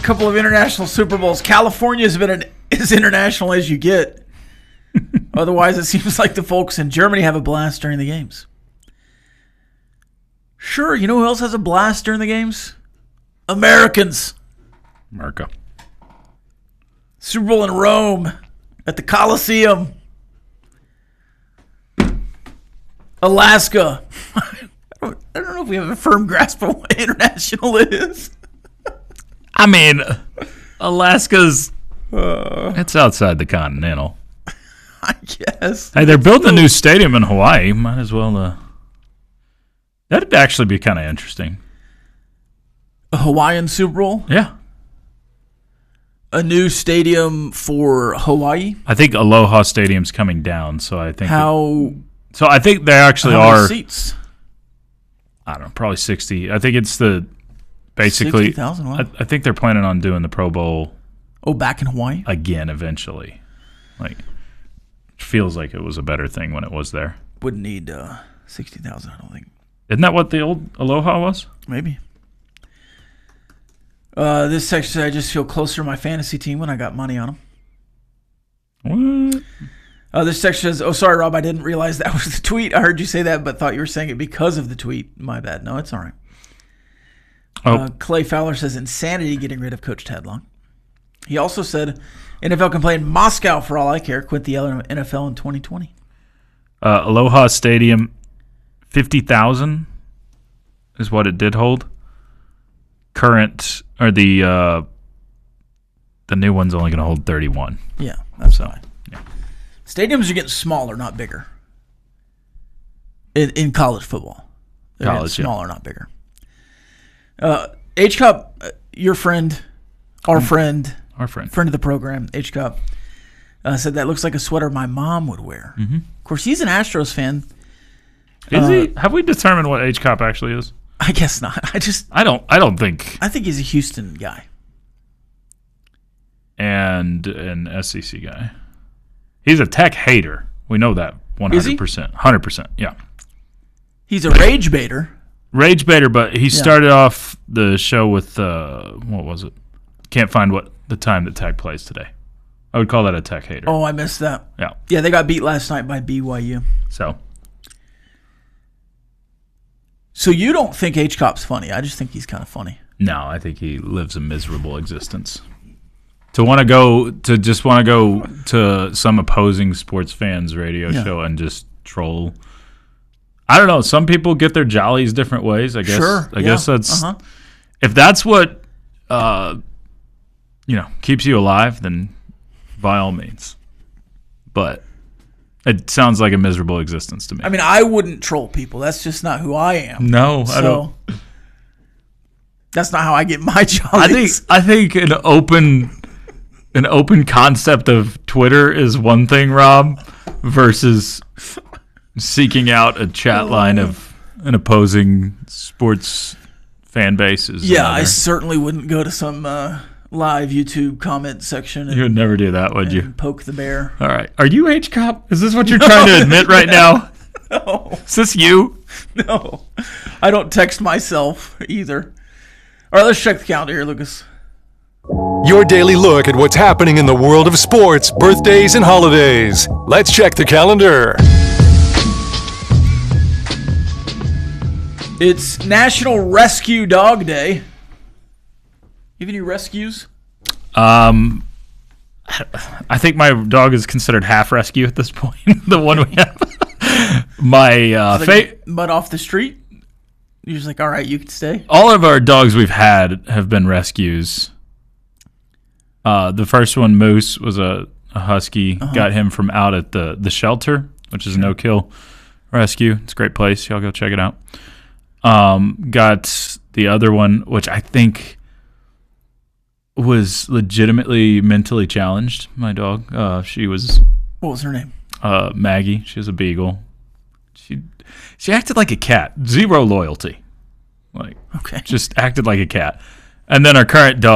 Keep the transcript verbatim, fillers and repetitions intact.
couple of international Super Bowls. California's been an, as international as you get. Otherwise, it seems like the folks in Germany have a blast during the games. Sure, you know who else has a blast during the games? Americans. America. Super Bowl in Rome at the Coliseum. Alaska. I don't, I don't know if we have a firm grasp of what international is. I mean, Alaska's uh, it's outside the continental. I guess. Hey, they're building a new stadium in Hawaii. Might as well. Uh, that'd actually be kind of interesting. A Hawaiian Super Bowl? Yeah. A new stadium for Hawaii? I think Aloha Stadium's coming down, so I think. How? It, so I think they actually how are. many seats? I don't know, probably sixty. I think it's the basically. sixty thousand. Wow. I, I think they're planning on doing the Pro Bowl. Oh, back in Hawaii again eventually. Like, it feels like it was a better thing when it was there. Wouldn't need uh, sixty thousand. I don't think. Isn't that what the old Aloha was? Maybe. Uh, this section says, I just feel closer to my fantasy team when I got money on them. What? Uh, this section says, oh, sorry, Rob, I didn't realize that was the tweet. I heard you say that, but thought you were saying it because of the tweet. My bad. No, it's all right. Oh. Uh, Clay Fowler says, insanity getting rid of Coach Tadlong. He also said, N F L can play in Moscow for all I care. Quit the N F L in twenty twenty. Uh, Aloha Stadium, fifty thousand is what it did hold. Current, or the uh, the new one's only going to hold thirty-one. Yeah, that's so, fine. Yeah. Stadiums are getting smaller, not bigger. In, in college football. They're college, getting smaller, yeah. not bigger. Uh, H-Cup, uh, your friend, our mm. friend, our friend, friend of the program, H-Cup, uh, said that looks like a sweater my mom would wear. Mm-hmm. Of course, he's an Astros fan. Is uh, he? Have we determined what H-Cup actually is? I guess not. I just I don't I don't think I think he's a Houston guy. And an S E C guy. He's a Tech hater. We know that one hundred percent. one hundred percent. Yeah. He's a rage baiter. Rage baiter, but he yeah. started off the show with uh, what was it? Can't find what the time that Tech plays today. I would call that a Tech hater. Oh, I missed that. Yeah. Yeah, they got beat last night by B Y U. So So you don't think H-Cop's funny? I just think he's kind of funny. No, I think he lives a miserable existence. To want to go to just want to go to some opposing sports fans radio yeah. show and just troll. I don't know. Some people get their jollies different ways. I guess. Sure. I yeah. guess that's uh-huh. if that's what uh, you know keeps you alive, then by all means. But it sounds like a miserable existence to me. I mean, I wouldn't troll people. That's just not who I am. No, so, I don't. That's not how I get my jollies. I think I think an open an open concept of Twitter is one thing, Rob, versus seeking out a chat line of an opposing sports fan base. Is yeah, another. I certainly wouldn't go to some uh, live YouTube comment section. And, you would never do that, would you? Poke the bear. All right. Are you H-Cop? Is this what you're trying to admit right now? No. Is this you? No. I don't text myself either. All right, let's check the calendar here, Lucas. Your daily look at what's happening in the world of sports, birthdays, and holidays. Let's check the calendar. It's National Rescue Dog Day. You have any rescues? Um, I think my dog is considered half rescue at this point. The one we have. my uh, like fa- butt off the street. You're just like, all right, you can stay. All of our dogs we've had have been rescues. Uh, the first one, Moose, was a, a husky. Uh-huh. Got him from out at the, the shelter, which is a no-kill rescue. It's a great place. Y'all go check it out. Um, got the other one, which I think was legitimately mentally challenged, my dog. Uh, she was... What was her name? Uh, Maggie. She was a beagle. She she acted like a cat. Zero loyalty. Like, okay. Just acted like a cat. And then our current dog